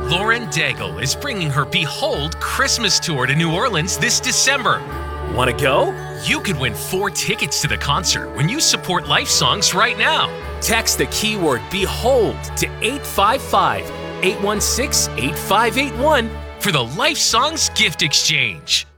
Lauren Daigle is bringing her Behold Christmas tour to New Orleans this December. Want to go? You could win 4 tickets to the concert when you support Life Songs right now. Text the keyword BEHOLD to 855-816-8581 for the Life Songs gift exchange.